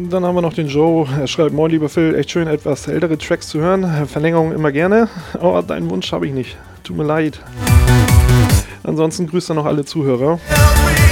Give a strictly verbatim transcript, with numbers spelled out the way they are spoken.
Dann haben wir noch den Joe. Er schreibt: Moin, lieber Phil, echt schön, etwas ältere Tracks zu hören. Verlängerung immer gerne. Oh, deinen Wunsch habe ich nicht. Tut mir leid. Ansonsten grüßt er noch alle Zuhörer.